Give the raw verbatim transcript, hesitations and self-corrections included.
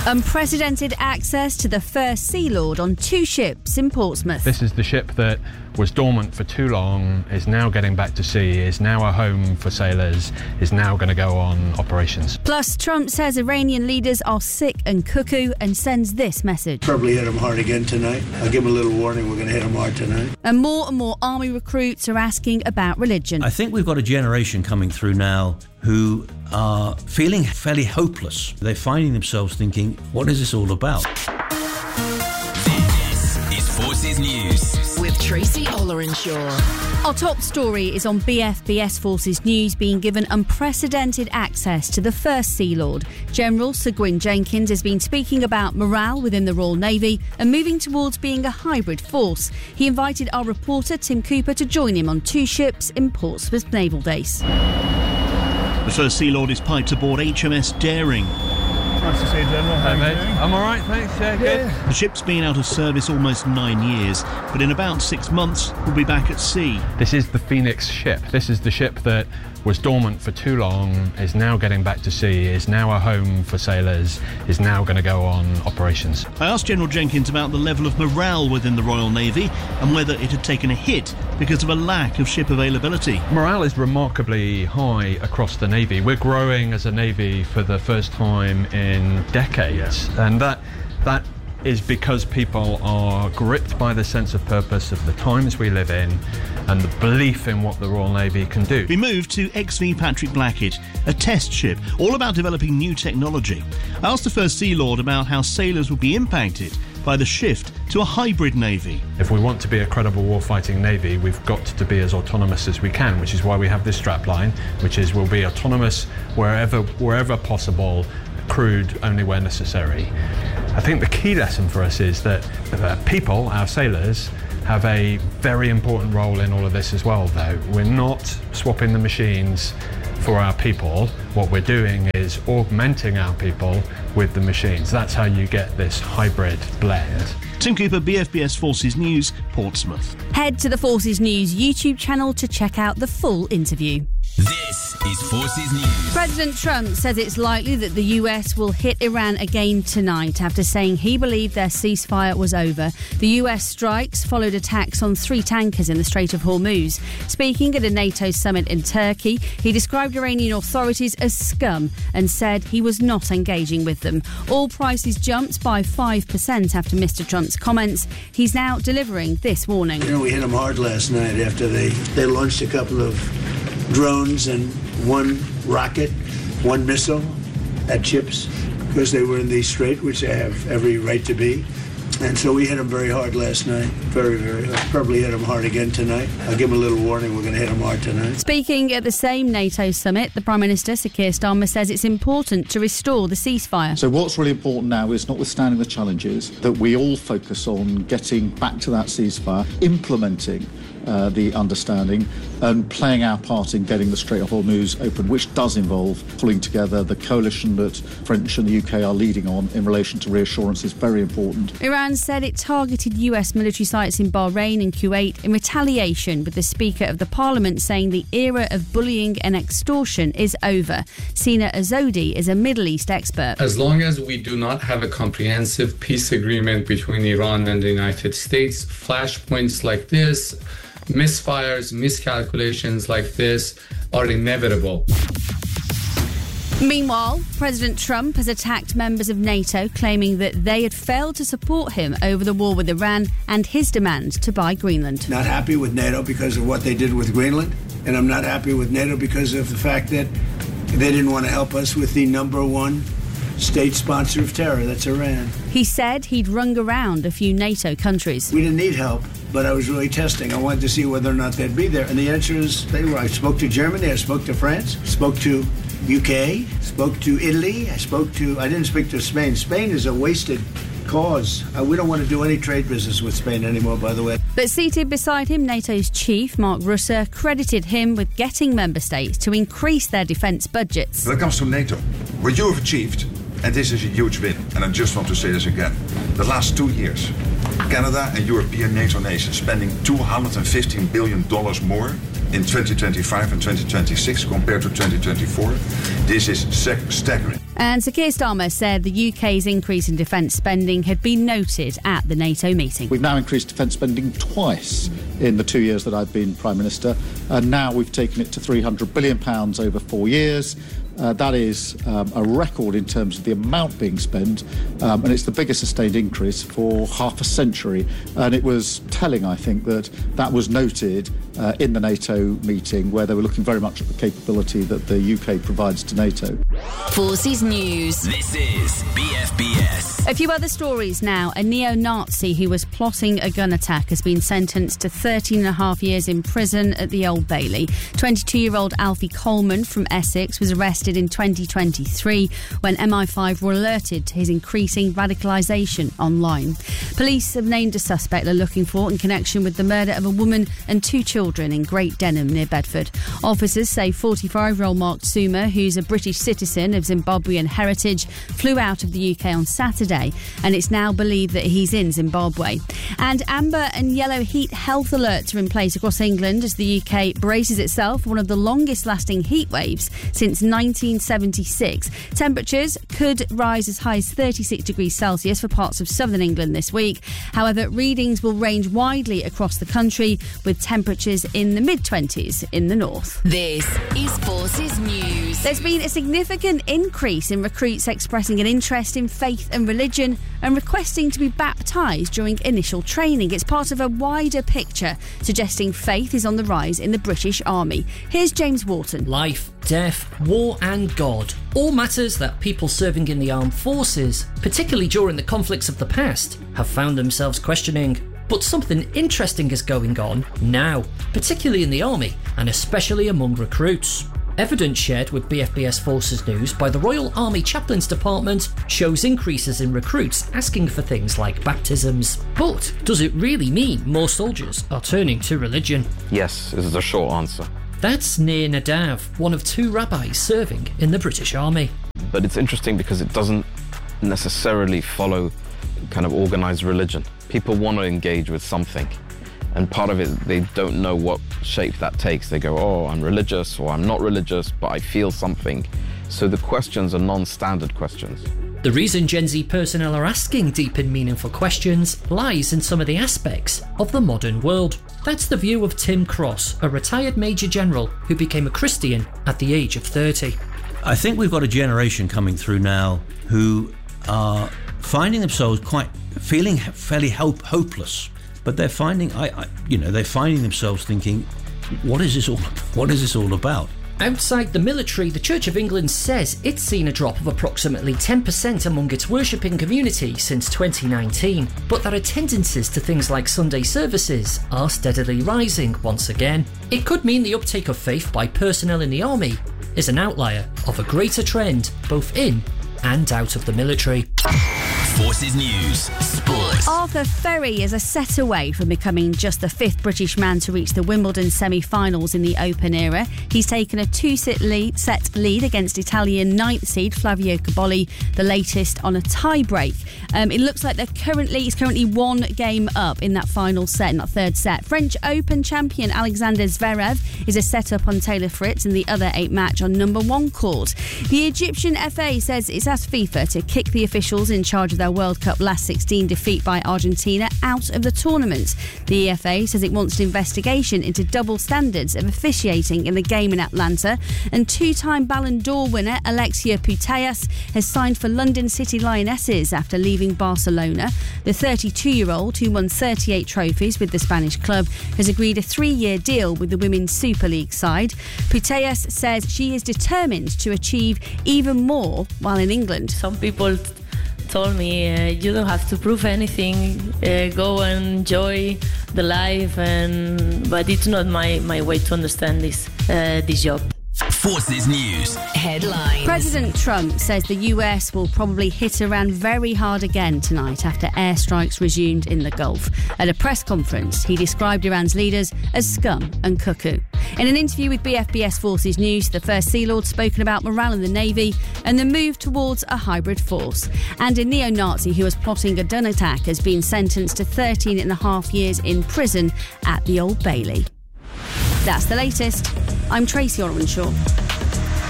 Unprecedented access to the first Sea Lord on two ships in Portsmouth. This is the ship that was dormant for too long, is now getting back to sea, is now a home for sailors, is now going to go on operations. Plus, Trump says Iranian leaders are sick and cuckoo and sends this message. Probably hit them hard again tonight. I'll give them a little warning, we're going to hit them hard tonight. And more and more army recruits are asking about religion. I think we've got a generation coming through now who are feeling fairly hopeless. They're finding themselves thinking, what is this all about? This is Forces News with Tracy Ollerenshaw. Our top story is on B F B S Forces News being given unprecedented access to the first Sea Lord. General Sir Gwyn Jenkins has been speaking about morale within the Royal Navy and moving towards being a hybrid force. He invited our reporter Tim Cooper to join him on two ships in Portsmouth Naval Base. The first Sea Lord is piped aboard H M S Daring. Nice to see you, General. How are you doing? I'm all right, thanks. Yeah, good. The ship's been out of service almost nine years, but in about six months will be back at sea. This is the Phoenix ship. This is the ship that was dormant for too long, is now getting back to sea, is now a home for sailors, is now going to go on operations. I asked General Jenkins about the level of morale within the Royal Navy and whether it had taken a hit because of a lack of ship availability. Morale is remarkably high across the Navy. We're growing as a Navy for the first time in decades, and that that is because people are gripped by the sense of purpose of the times we live in and the belief in what the Royal Navy can do. We moved to X V Patrick Blackett, a test ship, all about developing new technology. I asked the first Sea Lord about how sailors would be impacted by the shift to a hybrid navy. If we want to be a credible warfighting navy, we've got to be as autonomous as we can, which is why we have this strapline, which is we'll be autonomous wherever wherever possible, crewed only where necessary. I think the key lesson for us is that uh, people, our sailors, have a very important role in all of this as well, though. We're not swapping the machines for our people. What we're doing is augmenting our people with the machines. That's how you get this hybrid blend. Tim Cooper, B F B S Forces News, Portsmouth. Head to the Forces News YouTube channel to check out the full interview. This is Forces News. President Trump says it's likely that the U S will hit Iran again tonight after saying he believed their ceasefire was over. The U S strikes followed attacks on three tankers in the Strait of Hormuz. Speaking at a NATO summit in Turkey, he described Iranian authorities as scum and said he was not engaging with them. Oil prices jumped by five percent after Mister Trump's comments. He's now delivering this warning. You know, we hit them hard last night after they, they launched a couple of drones and one rocket, one missile at ships because they were in the strait, which they have every right to be. And so we hit them very hard last night. Very, very hard. Probably hit them hard again tonight. I'll give them a little warning. We're going to hit them hard tonight. Speaking at the same NATO summit, the Prime Minister, Sir Keir Starmer, says it's important to restore the ceasefire. So what's really important now is, notwithstanding the challenges, that we all focus on getting back to that ceasefire, implementing Uh, the understanding and playing our part in getting the Strait of Hormuz open, which does involve pulling together the coalition that French and the U K are leading on in relation to reassurance is very important. Iran said it targeted U S military sites in Bahrain and Kuwait in retaliation, with the Speaker of the Parliament saying the era of bullying and extortion is over. Sina Azodi is a Middle East expert. As long as we do not have a comprehensive peace agreement between Iran and the United States, flashpoints like this, misfires, miscalculations like this are inevitable. Meanwhile, President Trump has attacked members of NATO, claiming that they had failed to support him over the war with Iran and his demand to buy Greenland. Not happy with NATO because of what they did with Greenland, and I'm not happy with NATO because of the fact that they didn't want to help us with the number one state sponsor of terror, that's Iran. He said he'd rung around a few NATO countries. We didn't need help, but I was really testing. I wanted to see whether or not they'd be there. And the answer is they were. I spoke to Germany, I spoke to France, spoke to U K, spoke to Italy, I spoke to, I didn't speak to Spain. Spain is a wasted cause. Uh, we don't want to do any trade business with Spain anymore, by the way. But seated beside him, NATO's chief, Mark Rutte, credited him with getting member states to increase their defence budgets. When it comes to NATO, what you have achieved, and this is a huge win, and I just want to say this again, the last two years, Canada and European NATO nations spending two hundred fifteen billion dollars more in twenty twenty-five and twenty twenty-six compared to twenty twenty-four. This is staggering. And Sir Keir Starmer said the U K's increase in defence spending had been noted at the NATO meeting. We've now increased defence spending twice in the two years that I've been Prime Minister, and now we've taken it to three hundred billion pounds over four years. Uh, that is um, a record in terms of the amount being spent, um, and it's the biggest sustained increase for half a century. And it was telling, I think, that that was noted uh, in the NATO meeting, where they were looking very much at the capability that the U K provides to NATO. Forces News. This is B F B S. A few other stories now. A neo-Nazi who was plotting a gun attack has been sentenced to thirteen and a half years in prison at the Old Bailey. twenty-two-year-old Alfie Coleman from Essex was arrested in twenty twenty-three when M I five were alerted to his increasing radicalisation online. Police have named a suspect they're looking for in connection with the murder of a woman and two children in Great Denham near Bedford. Officers say forty-five-year-old Mark Zuma, who's a British citizen of Zimbabwean heritage, flew out of the U K on Saturday, and it's now believed that he's in Zimbabwe. And amber and yellow heat health alerts are in place across England as the U K braces itself for one of the longest lasting heat waves since nineteen seventy-six. Temperatures could rise as high as thirty-six degrees Celsius for parts of southern England this week. However, readings will range widely across the country, with temperatures in the mid-twenties in the north. This is Forces News. There's been a significant increase in recruits expressing an interest in faith and religion and requesting to be baptised during initial training. It's part of a wider picture suggesting faith is on the rise in the British Army. Here's James Wharton. Life, death, war and God. All matters that people serving in the armed forces, particularly during the conflicts of the past, have found themselves questioning. But something interesting is going on now, particularly in the army and especially among recruits. Evidence shared with B F B S Forces News by the Royal Army Chaplains Department shows increases in recruits asking for things like baptisms. But does it really mean more soldiers are turning to religion? Yes, is the short answer. That's Nir Nadav, one of two rabbis serving in the British Army. But it's interesting because it doesn't necessarily follow kind of organised religion. People want to engage with something, and part of it, they don't know what shape that takes. They go, oh, I'm religious, or I'm not religious, but I feel something. So the questions are non-standard questions. The reason Gen Z personnel are asking deep and meaningful questions lies in some of the aspects of the modern world. That's the view of Tim Cross, a retired Major General who became a Christian at the age of thirty. I think we've got a generation coming through now who are finding themselves quite feeling fairly hope, hopeless, but they're finding, I, I, you know, they're finding themselves thinking, what is this all? What is this all about? Outside the military, the Church of England says it's seen a drop of approximately ten percent among its worshipping community since twenty nineteen, but that attendances to things like Sunday services are steadily rising once again. It could mean the uptake of faith by personnel in the army is an outlier of a greater trend both in and out of the military. Forces News Sport. Arthur Ferry is a set away from becoming just the fifth British man to reach the Wimbledon semi-finals in the Open era. He's taken a two-set lead, set lead against Italian ninth seed Flavio Cobolli, the latest on a tie-break. Um, it looks like they're currently he's currently one game up in that final set, in that third set. French Open champion Alexander Zverev is a set-up on Taylor Fritz in the other eight match on number one court. The Egyptian F A says it's asked FIFA to kick the officials in charge of their World Cup last sixteen defeat by Argentina out of the tournament. The E F A says it wants an investigation into double standards of officiating in the game in Atlanta, and two-time Ballon d'Or winner Alexia Putellas has signed for London City Lionesses after leaving Barcelona. The thirty-two-year-old, who won thirty-eight trophies with the Spanish club, has agreed a three-year deal with the Women's Super League side. Putellas says she is determined to achieve even more while in England. Some people told me uh, you don't have to prove anything, uh, go and enjoy the life, and but it's not my, my way to understand this uh, this job. Forces News. Headlines. President Trump says the U S will probably hit Iran very hard again tonight after airstrikes resumed in the Gulf. At a press conference, he described Iran's leaders as scum and cuckoo. In an interview with B F B S Forces News, the First Sea Lord spoken about morale in the Navy and the move towards a hybrid force. And a neo-Nazi who was plotting a Dun attack has been sentenced to thirteen and a half years in prison at the Old Bailey. That's the latest. I'm Tracy Orwenshaw.